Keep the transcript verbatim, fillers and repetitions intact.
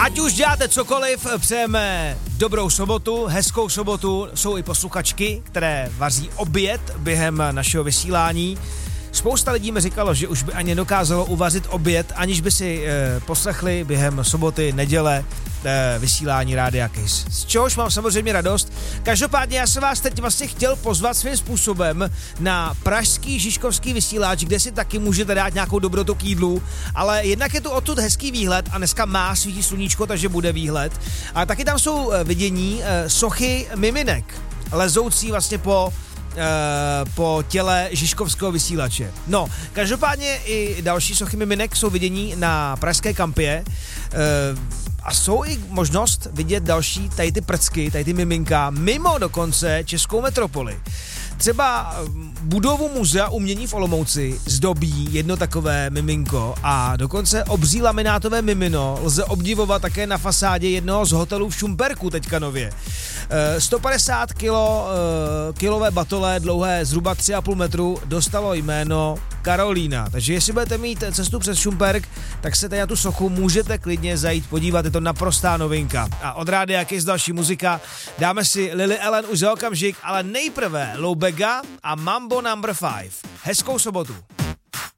Ať už děláte cokoliv, přejeme dobrou sobotu, hezkou sobotu. Jsou i posluchačky, které vaří oběd během našeho vysílání. Spousta lidí mi říkalo, že už by ani dokázalo uvařit oběd, aniž by si e, poslechli během soboty, neděle e, vysílání Rádia Kiss. Z čehož mám samozřejmě radost. Každopádně já jsem vás teď vlastně chtěl pozvat svým způsobem na pražský žižkovský vysíláč, kde si taky můžete dát nějakou dobrotu k jídlu, ale jednak je tu odtud hezký výhled a dneska má svítí sluníčko, takže bude výhled. A taky tam jsou vidění e, sochy miminek, lezoucí vlastně po po těle žižkovského vysílače. No, každopádně i další sochy miminek jsou vidění na pražské kampě a jsou i možnost vidět další tady ty prcky, tady ty miminka mimo dokonce českou metropoli. Třeba budovu Muzea umění v Olomouci zdobí jedno takové miminko a dokonce obří laminátové mimino lze obdivovat také na fasádě jednoho z hotelů v Šumperku teďka nově. sto padesát kilo, kilové batole dlouhé zhruba tři a půl metru dostalo jméno Karolína. Takže jestli budete mít cestu přes Šumperk, tak se tady na tu sochu můžete klidně zajít podívat, je to naprostá novinka. A od Rádia Kiss další muzika, dáme si Lily Allen už za okamžik, ale nejprve Low Bega a Mambo number five. Hezkou sobotu.